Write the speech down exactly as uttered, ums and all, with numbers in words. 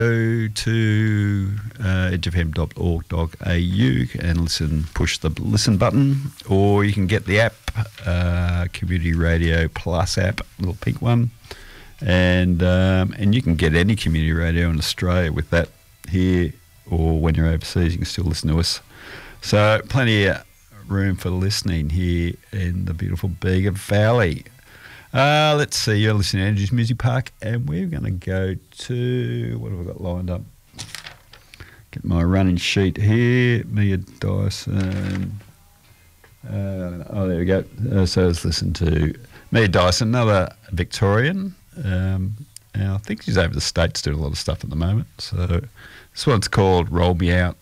Go to uh, edge f m dot org dot a u and listen, push the listen button, or you can get the app, uh, Community Radio Plus app, little pink one, and um, and you can get any community radio in Australia with that here, or when you're overseas you can still listen to us. So plenty of room for listening here in the beautiful Bega Valley. Uh, let's see, you're listening to Andrew's Music Park, and we're going to go to, what have I got lined up? Get my running sheet here, Mia Dyson. Uh, oh, there we go. Uh, so let's listen to Mia Dyson, another Victorian. Um, and I think she's over the States doing a lot of stuff at the moment. So this one's called Roll Me Out.